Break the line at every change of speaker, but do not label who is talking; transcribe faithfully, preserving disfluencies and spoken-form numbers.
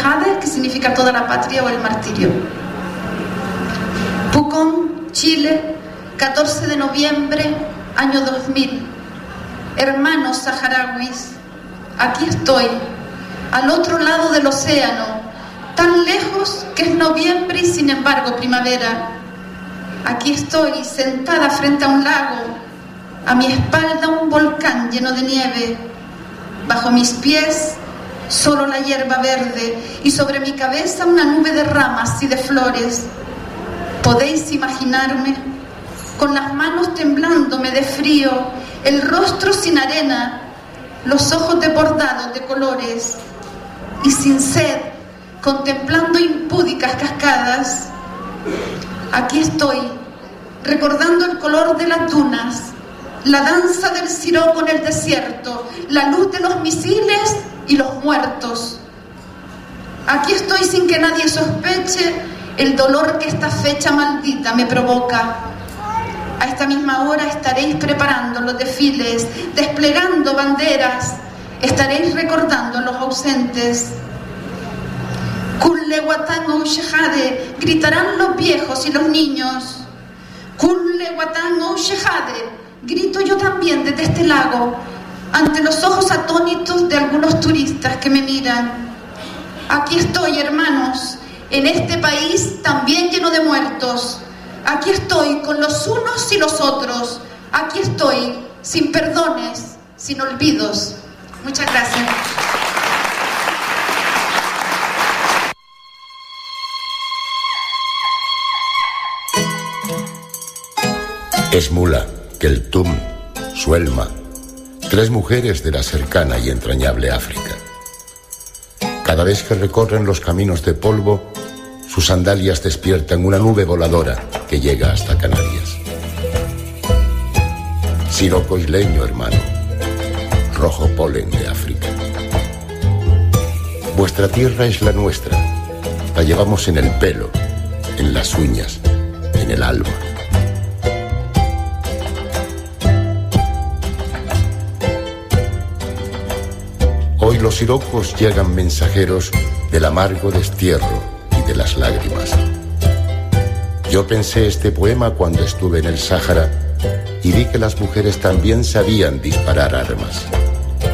Ushejade, que significa toda la patria o el martirio. Pucón, Chile, catorce de noviembre, año dos mil. Hermanos saharauis, aquí estoy, al otro lado del océano, tan lejos que es noviembre y sin embargo primavera. Aquí estoy, sentada frente a un lago, a mi espalda un volcán lleno de nieve, bajo mis pies solo la hierba verde y sobre mi cabeza una nube de ramas y de flores. ¿Podéis imaginarme? Con las manos temblándome de frío, el rostro sin arena, los ojos desbordados de colores y sin sed, contemplando impúdicas cascadas. Aquí estoy, recordando el color de las dunas, la danza del siroco en el desierto, la luz de los misiles y los muertos. Aquí estoy sin que nadie sospeche el dolor que esta fecha maldita me provoca. A esta misma hora estaréis preparando los desfiles, desplegando banderas, estaréis recordando a los ausentes. Kulle Watan Ushejade, gritarán los viejos y los niños. Kulle Watan Ushejade, grito yo también desde este lago, ante los ojos atónitos de algunos turistas que me miran. Aquí estoy, hermanos, en este país también lleno de muertos. Aquí estoy con los unos y los otros. Aquí estoy sin perdones, sin olvidos. Muchas gracias.
Esmula, Keltum, Suelma, tres mujeres de la cercana y entrañable África. Cada vez que recorren los caminos de polvo, sus sandalias despiertan una nube voladora que llega hasta Canarias. Siroco isleño, hermano, rojo polen de África. Vuestra tierra es la nuestra, la llevamos en el pelo, en las uñas, en el alma. Hoy los sirocos llegan mensajeros del amargo destierro y de las lágrimas. Yo pensé este poema cuando estuve en el Sáhara y vi que las mujeres también sabían disparar armas.